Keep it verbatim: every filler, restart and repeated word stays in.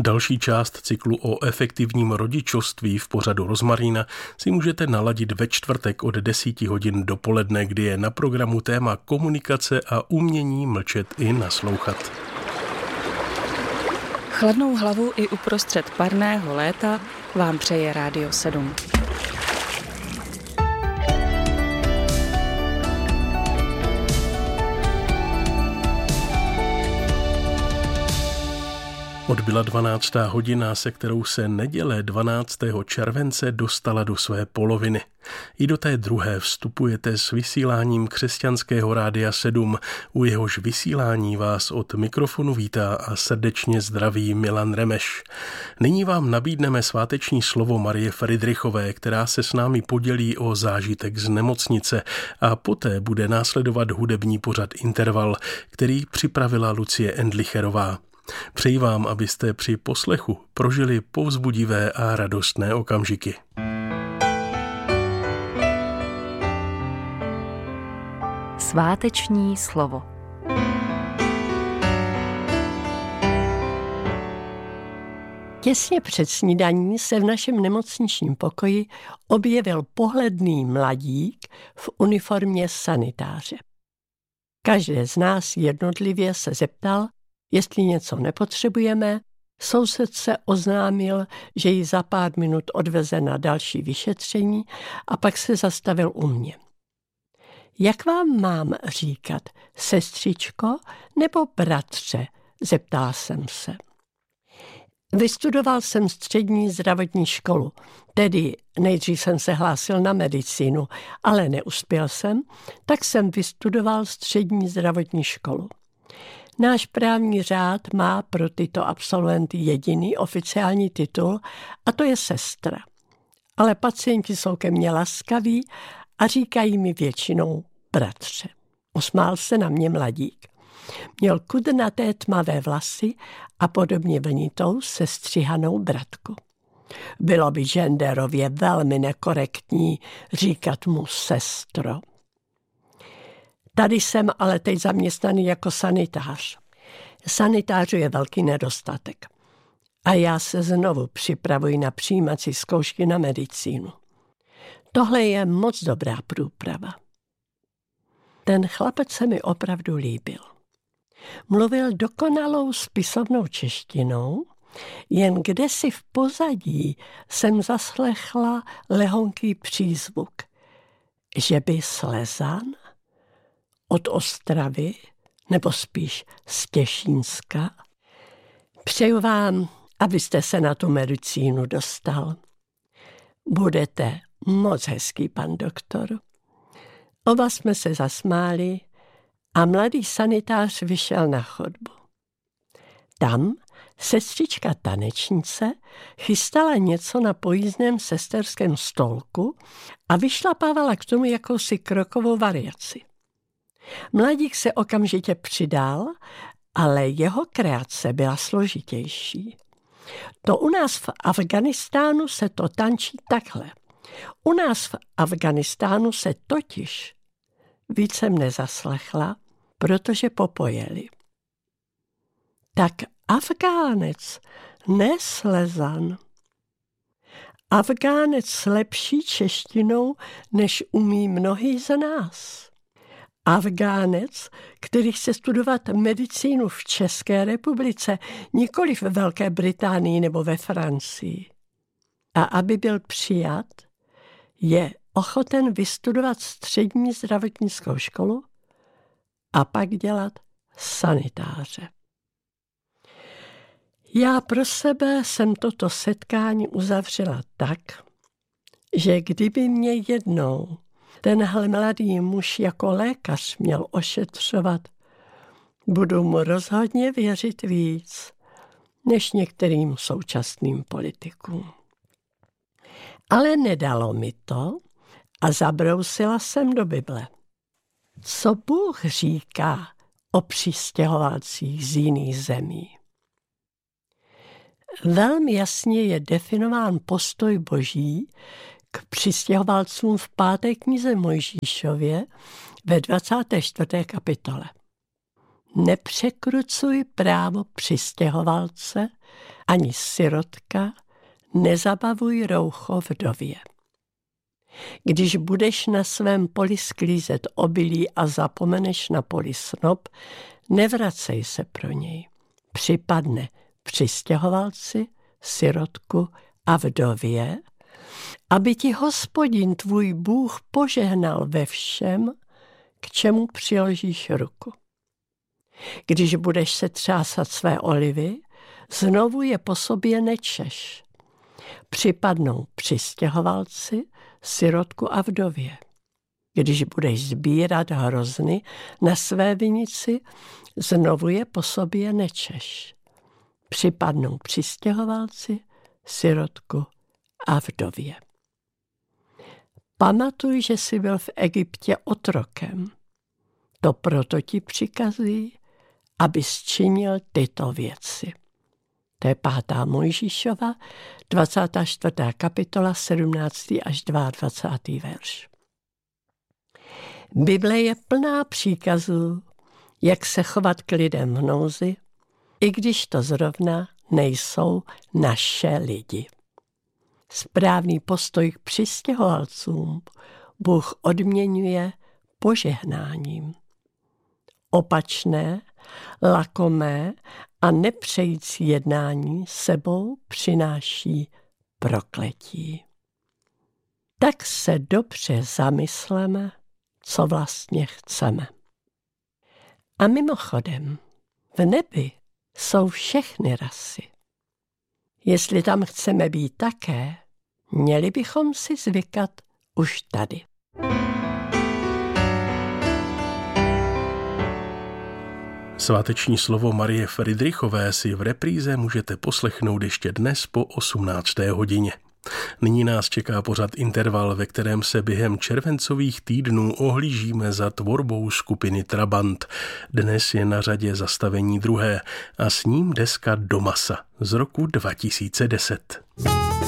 Další část cyklu o efektivním rodičovství v pořadu Rozmarína si můžete naladit ve čtvrtek od deseti hodin dopoledne, kdy je na programu téma komunikace a umění mlčet i naslouchat. Chladnou hlavu i uprostřed parného léta vám přeje Rádio sedm. Odbyla dvanáctá hodina, se kterou se neděle dvanáctého července dostala do své poloviny. I do té druhé vstupujete s vysíláním Křesťanského rádia sedm, u jehož vysílání vás od mikrofonu vítá a srdečně zdraví Milan Remeš. Nyní vám nabídneme sváteční slovo Marie Fridrichové, která se s námi podělí o zážitek z nemocnice, a poté bude následovat hudební pořad Interval, který připravila Lucie Endlicherová. Přeji vám, abyste při poslechu prožili povzbudivé a radostné okamžiky. Sváteční slovo. Těsně před snídaní se v našem nemocničním pokoji objevil pohledný mladík v uniformě sanitáře. Každý z nás jednotlivě se zeptal, jestli něco nepotřebujeme. Soused se oznámil, že ji za pár minut odveze na další vyšetření, a pak se zastavil u mě. Jak vám mám říkat, sestřičko nebo bratře? Zeptal jsem se. Vystudoval jsem střední zdravotní školu, tedy nejdřív jsem se hlásil na medicínu, ale neuspěl jsem, tak jsem vystudoval střední zdravotní školu. Náš právní řád má pro tyto absolventy jediný oficiální titul, a to je sestra. Ale pacienti jsou ke mně laskaví a říkají mi většinou bratře. Usmál se na mě mladík. Měl kudrnaté tmavé vlasy a podobně vlnitou sestřihanou bratku. Bylo by genderově velmi nekorektní říkat mu sestro. Tady jsem ale teď zaměstnaný jako sanitář. Sanitářů je velký nedostatek. A já se znovu připravuji na přijímací zkoušky na medicínu. Tohle je moc dobrá průprava. Ten chlapec se mi opravdu líbil. Mluvil dokonalou spisovnou češtinou, jen kdesi v pozadí jsem zaslechla lehonký přízvuk. Že by Slezan? Od Ostravy, nebo spíš z Těšínska? Přeju vám, abyste se na tu medicínu dostal. Budete moc hezký, pan doktor. Oba jsme se zasmáli a mladý sanitář vyšel na chodbu. Tam sestřička tanečnice chystala něco na pojízdném sesterském stolku a vyšlapávala k tomu jakousi krokovou variaci. Mladík se okamžitě přidal, ale jeho kreace byla složitější. To u nás v Afghánistánu se to tančí takhle. U nás v Afghánistánu se totiž víc jsem nezaslechla, protože popojeli. Tak Afgánec, ne Slezan. Afgánec s lepší češtinou, než umí mnohý z nás. Afgánec, který chce studovat medicínu v České republice, nikoli v Velké Británii nebo ve Francii. A aby byl přijat, je ochoten vystudovat střední zdravotnickou školu a pak dělat sanitáře. Já pro sebe jsem toto setkání uzavřela tak, že kdyby mě jednou tenhle mladý muž jako lékař měl ošetřovat, budu mu rozhodně věřit víc než některým současným politikům. Ale nedalo mi to a zabrousila jsem do Bible. Co Bůh říká o přistěhovalcích z jiných zemí? Velmi jasně je definován postoj Boží k přistěhovalcům v páté knize Mojžíšově ve dvacáté čtvrté kapitole. nepřekrucuj právo přistěhovalce, ani sirotka, nezabavuj roucho vdově. Když budeš na svém poli sklízet obilí a zapomeneš na poli snop, nevracej se pro něj. Připadne přistěhovalci, sirotku a vdově, aby ti Hospodin tvůj Bůh požehnal ve všem, k čemu přiložíš ruku. Když budeš se třásat své olivy, znovu je po sobě nečeš. Připadnou přistěhovalci, sirotku a vdově. Když budeš sbírat hrozny na své vinici, znovu je po sobě nečeš. Připadnou přistěhovalci, sirotku a vdově. Pamatuj, že jsi byl v Egyptě otrokem. To proto ti přikazují, abys činil tyto věci. To je pátá Mojžíšova, dvacátá čtvrtá kapitola, sedmnáctý až dvacátý druhý verš. Bible je plná příkazů, jak se chovat k lidem v nouzi, i když to zrovna nejsou naše lidi. Správný postoj k přistěhovalcům Bůh odměňuje požehnáním. Opačné, lakomé a nepřející jednání sebou přináší prokletí. Tak se dobře zamysleme, co vlastně chceme. A mimochodem, v nebi jsou všechny rasy. Jestli tam chceme být také, měli bychom si zvykat už tady. Sváteční slovo Marie Fridrichové si v repríze můžete poslechnout ještě dnes po osmnácté hodině. Nyní nás čeká pořad Interval, ve kterém se během červencových týdnů ohlížíme za tvorbou skupiny Trabant. Dnes je na řadě zastavení druhé a s ním deska Do masa z roku dva tisíce deset.